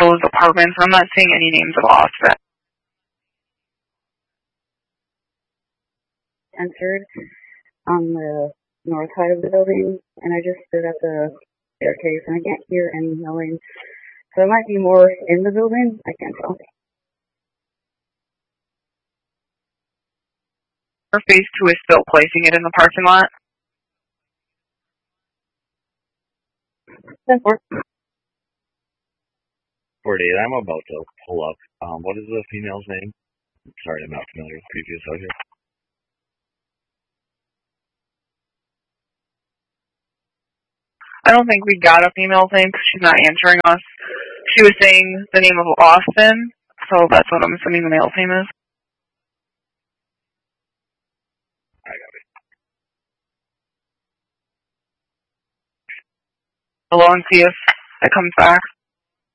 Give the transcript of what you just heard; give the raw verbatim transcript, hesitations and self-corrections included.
those apartments. I'm not seeing any names of Austin. Entered on the north side of the building, and I just stood at the staircase, and I can't hear any yelling. So it might be more in the building. I can't tell. Or phase two is still placing it in the parking lot. forty-eight, I'm about to pull up. Um, what is the female's name? Sorry, I'm not familiar with previous out here. I don't think we got a female's name because she's not answering us. She was saying the name of Austin, so that's what I'm assuming the male's name is. I got it. Hello, and see if it comes back.